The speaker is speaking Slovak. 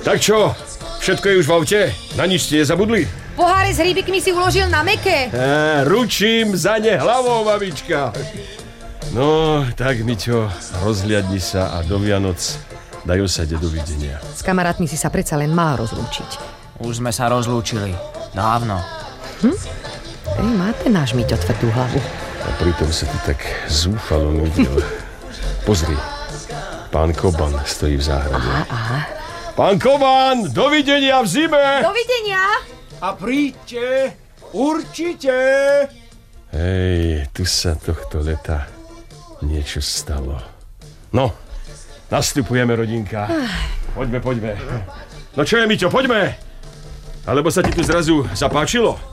Tak čo? Všetko je už v aute? Na nič ste nezabudli? Poháre s hríbikmi si uložil na mäkké. Ručím za ne hlavou, mamička. No, tak Miťo, rozhliadni sa a do Vianoc dajú sa dovidenia. S kamarátmi si sa predsa len mal rozlúčiť. Už sme sa rozlúčili. Dávno. Má ten náš Miťo tvrdú hlavu. A pritom sa tu tak zúfalo nudil. Pozri, pán Koban stojí v záhrade. Aha. Pán Koban, dovidenia v zime! Dovidenia! A príďte, určite! Hej, tu sa tohto leta niečo stalo. No, nastupujeme, rodinka. Poďme. No čo je, Miťo, poďme! Alebo sa ti tu zrazu zapáčilo?